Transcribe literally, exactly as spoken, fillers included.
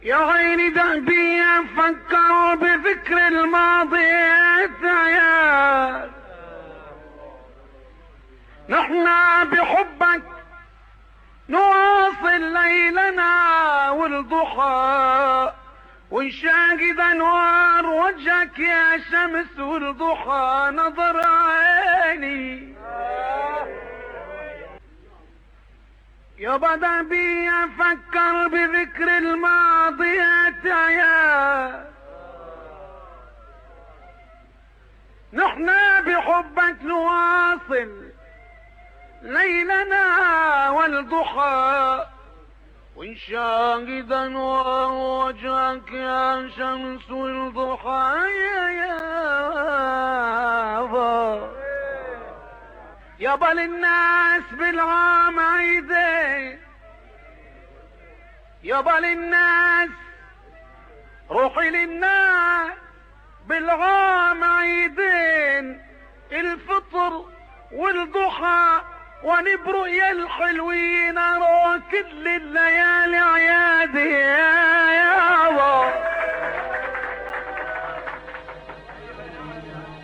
يا عيني دهبي فكروا بذكر الماضي يا نحن بحبك نواصل ليلنا والضحى ونشاهد انوار وجهك يا شمس والضحى نظر عيني يا بدأبي افكر بذكر الماضيات يا نحن بحبك نواصل ليلنا والضحى ونشاهد انوار وجهك يا شمس والضحى يا يا يابا للناس بالعام عيدين يابا للناس روحي للناس بالعام عيدين الفطر والضحى ونبرق يا الحلوين اروى كل الليالي عيادي